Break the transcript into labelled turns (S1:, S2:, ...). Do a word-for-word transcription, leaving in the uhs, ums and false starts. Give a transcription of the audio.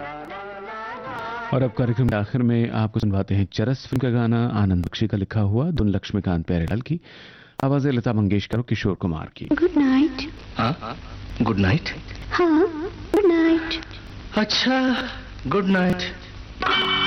S1: और अब कार्यक्रम के आखिर में आपको सुनवाते हैं चरस फिल्म का गाना, आनंद बख्शी का लिखा हुआ, धुन लक्ष्मीकांत प्यारेलाल की, आवाज़ें लता मंगेशकर और किशोर कुमार की।
S2: Good night.
S3: हाँ, गुड नाइट।
S2: हाँ, गुड नाइट।
S3: अच्छा, गुड नाइट।